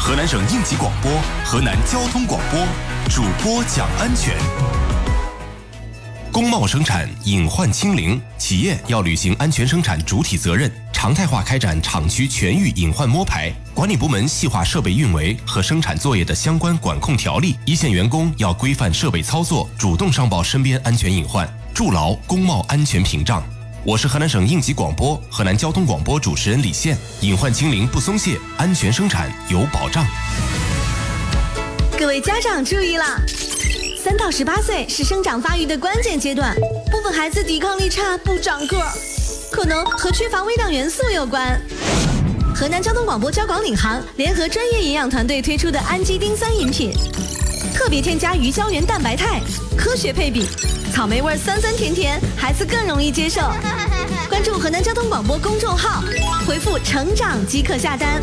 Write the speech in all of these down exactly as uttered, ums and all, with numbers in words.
河南省应急广播、河南交通广播，主播讲安全。工贸生产隐患清零，企业要履行安全生产主体责任，常态化开展厂区全域隐患摸排，管理部门细化设备运维和生产作业的相关管控条例，一线员工要规范设备操作，主动上报身边安全隐患，筑牢工贸安全屏障。我是河南省应急广播、河南交通广播主持人李现。隐患清零不松懈，安全生产有保障。 各位家长注意啦！三到十八岁是生长发育的关键阶段，部分孩子抵抗力差，不长个儿，可能和缺乏微量元素有关。河南交通广播交广领航联合专业营养团队推出的氨基丁酸饮品，特别添加鱼胶原蛋白肽，科学配比，草莓味酸酸甜甜，孩子更容易接受。关注河南交通广播公众号，回复成长即可下单。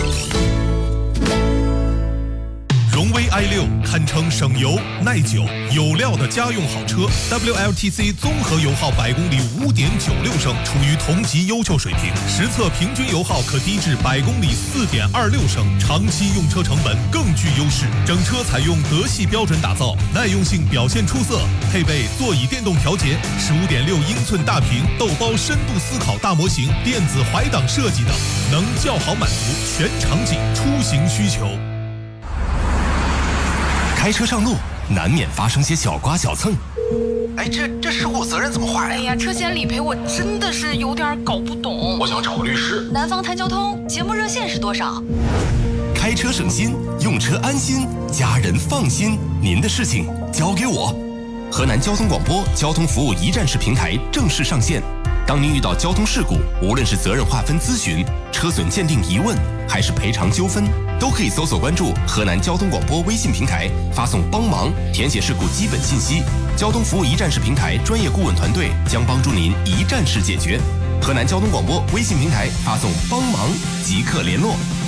荣威 i 六堪称省油、耐久、有料的家用好车 ，W L T C 综合油耗百公里 五点九六升，处于同级优秀水平。实测平均油耗可低至百公里 四点二六升，长期用车成本更具优势。整车采用德系标准打造，耐用性表现出色，配备座椅电动调节、十五点六英寸大屏豆包深度思考大模型、电子怀档设计等，能较好满足全场景出行需求。 开车上路难免发生些小刮小蹭，哎，这这事故责任怎么划呀？ 哎呀，车险理赔我真的是有点搞不懂。 我想找个律师。 南方谈交通节目热线是多少？ 开车省心，用车安心，家人放心，您的事情交给我。河南交通广播交通服务一站式平台正式上线。当您遇到交通事故，无论是责任划分咨询、车损鉴定疑问，还是赔偿纠纷，都可以搜索关注河南交通广播微信平台，发送帮忙，填写事故基本信息。交通服务一站式平台专业顾问团队将帮助您一站式解决。河南交通广播微信平台发送帮忙即刻联络。